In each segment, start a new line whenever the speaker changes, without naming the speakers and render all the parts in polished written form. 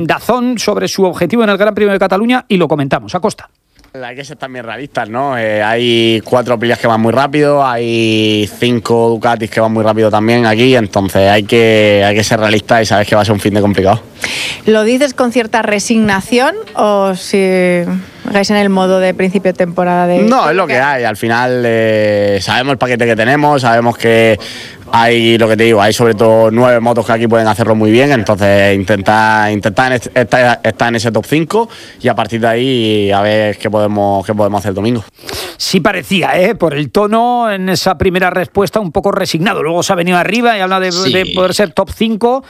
en DAZN sobre su objetivo en el Gran Premio de Cataluña y lo comentamos. Acosta.
Hay que ser también realistas, ¿no? Hay 4 Aprilias que van muy rápido, hay 5 Ducatis que van muy rápido también aquí, entonces hay que ser realistas y sabes que va a ser un fin de complicado.
¿Lo dices con cierta resignación o si vais en el modo de principio de temporada?
No, es lo que hay. Al final sabemos el paquete que tenemos, sabemos que hay, lo que te digo, hay sobre todo 9 motos que aquí pueden hacerlo muy bien, entonces intentar estar en ese top 5 y a partir de ahí a ver qué podemos hacer el domingo.
Sí parecía, por el tono en esa primera respuesta un poco resignado. Luego se ha venido arriba y habla de poder ser top 5,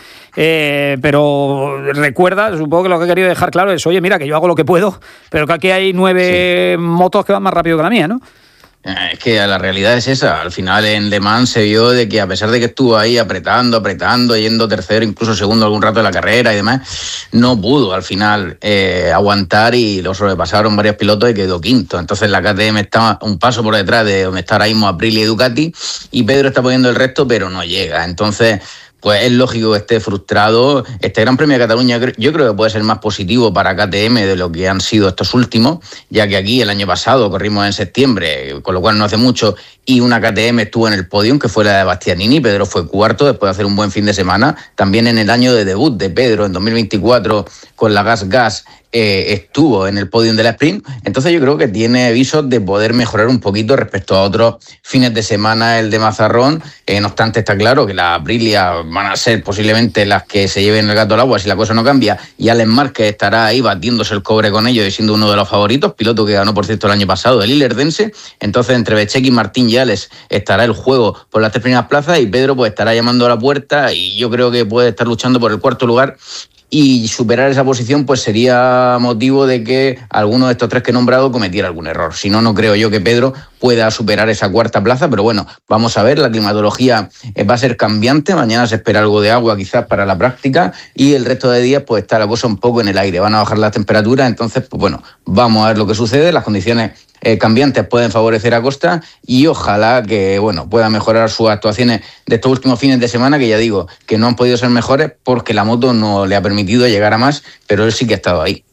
pero recuerda, supongo que lo que he querido dejar claro es, oye, mira, que yo hago lo que puedo, pero que aquí hay 9 motos que van más rápido que la mía, ¿no?
Es que la realidad es esa. Al final en Le Mans se vio de que a pesar de que estuvo ahí apretando, yendo tercero, incluso segundo algún rato de la carrera y demás, no pudo al final aguantar y lo sobrepasaron varios pilotos y quedó quinto. Entonces la KTM está un paso por detrás de donde está ahora mismo Aprilia y Ducati y Pedro está poniendo el resto pero no llega. Entonces pues es lógico que esté frustrado. Este Gran Premio de Cataluña yo creo que puede ser más positivo para KTM de lo que han sido estos últimos, ya que aquí el año pasado corrimos en septiembre, con lo cual no hace mucho, y una KTM estuvo en el podium, que fue la de Bastianini. Pedro fue cuarto después de hacer un buen fin de semana. También en el año de debut de Pedro, en 2024, con la Gas estuvo en el podium de la Sprint. Entonces yo creo que tiene visos de poder mejorar un poquito respecto a otros fines de semana, el de Mazarrón. No obstante, está claro que las Aprilia van a ser posiblemente las que se lleven el gato al agua si la cosa no cambia, y Alex Márquez estará ahí batiéndose el cobre con ellos y siendo uno de los favoritos, piloto que ganó por cierto el año pasado, el Ilerdense. Entonces entre Bechequi, Martín y Alex estará el juego por las 3 primeras plazas y Pedro pues estará llamando a la puerta y yo creo que puede estar luchando por el cuarto lugar. Y superar esa posición pues sería motivo de que alguno de estos 3 que he nombrado cometiera algún error. Si no, no creo yo que Pedro pueda superar esa cuarta plaza, pero bueno, vamos a ver, la climatología va a ser cambiante, mañana se espera algo de agua quizás para la práctica y el resto de días pues está la cosa un poco en el aire, van a bajar las temperaturas, entonces pues bueno, vamos a ver lo que sucede, las condiciones cambiantes pueden favorecer a Costa y ojalá que bueno pueda mejorar sus actuaciones de estos últimos fines de semana, que ya digo que no han podido ser mejores porque la moto no le ha permitido llegar a más, pero él sí que ha estado ahí.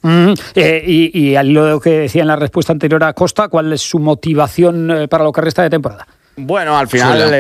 Y al hilo de lo que decía en la respuesta anterior a Costa, ¿cuál es su motivación para lo que resta de temporada?
Bueno, al final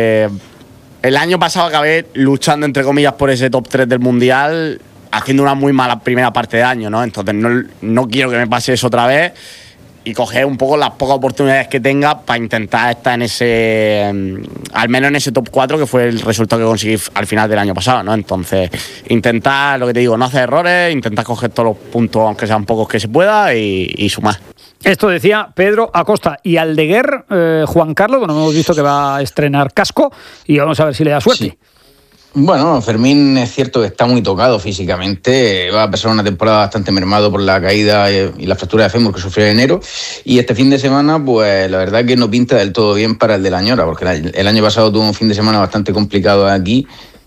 el año pasado acabé luchando entre comillas por ese top 3 del Mundial, haciendo una muy mala primera parte de año, ¿no? Entonces no quiero que me pase eso otra vez y coger un poco las pocas oportunidades que tenga para intentar estar en ese, al menos en ese top 4, que fue el resultado que conseguí al final del año pasado, ¿no? Entonces, intentar, lo que te digo, no hacer errores, intentar coger todos los puntos, aunque sean pocos que se pueda, y sumar.
Esto decía Pedro Acosta. Y Aldeguer, Juan Carlos, bueno, hemos visto que va a estrenar casco y vamos a ver si le da suerte.
Sí. Bueno, Fermín es cierto que está muy tocado físicamente, va a pasar una temporada bastante mermado por la caída y la fractura de fémur que sufrió en enero, y este fin de semana pues la verdad que no pinta del todo bien para el de la Ñora, porque el año pasado tuvo un fin de semana bastante complicado aquí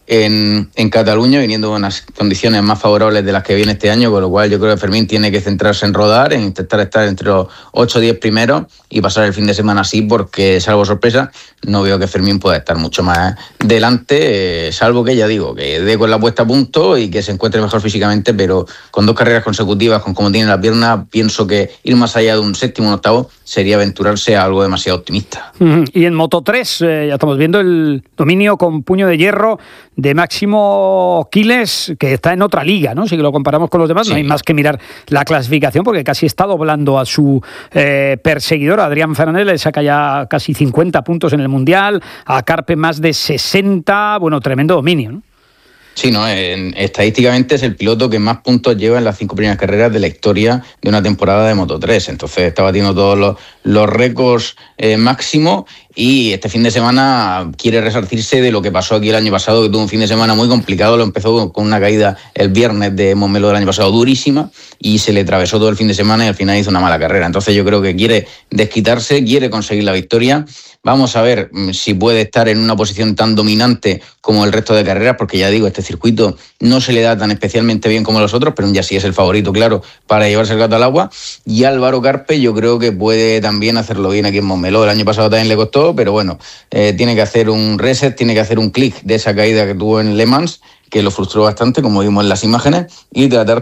en Cataluña, viniendo con unas condiciones más favorables de las que viene este año, con lo cual yo creo que Fermín tiene que centrarse en rodar, en intentar estar entre los 8 o 10 primeros y pasar el fin de semana así, porque salvo sorpresa no veo que Fermín pueda estar mucho más delante, salvo que ya digo, que dé con la puesta a punto y que se encuentre mejor físicamente, pero con 2 carreras consecutivas, con cómo tiene la pierna, pienso que ir más allá de un séptimo o un octavo sería aventurarse a algo demasiado optimista.
Y en Moto 3 ya estamos viendo el dominio con puño de hierro de Máximo Quiles, que está en otra liga, ¿no? Si lo comparamos con los demás, sí. No hay más que mirar la clasificación, porque casi está doblando a su perseguidor. Adrián Fernández le saca ya casi 50 puntos en el Mundial, a Carpe más de 60, bueno, tremendo dominio, ¿no?
Sí, no, estadísticamente es el piloto que más puntos lleva en las 5 primeras carreras de la historia de una temporada de Moto 3. Entonces está batiendo todos los récords máximo, y este fin de semana quiere resarcirse de lo que pasó aquí el año pasado, que tuvo un fin de semana muy complicado. Lo empezó con una caída el viernes de Montmeló del año pasado durísima y se le atravesó todo el fin de semana y al final hizo una mala carrera. Entonces yo creo que quiere desquitarse, quiere conseguir la victoria. Vamos a ver si puede estar en una posición tan dominante como el resto de carreras, porque ya digo, este circuito no se le da tan especialmente bien como los otros, pero ya sí es el favorito, claro, para llevarse el gato al agua. Y Álvaro Carpe yo creo que puede también hacerlo bien aquí en Montmeló. El año pasado también le costó, pero bueno, tiene que hacer un reset, tiene que hacer un clic de esa caída que tuvo en Le Mans, que lo frustró bastante, como vimos en las imágenes, y tratar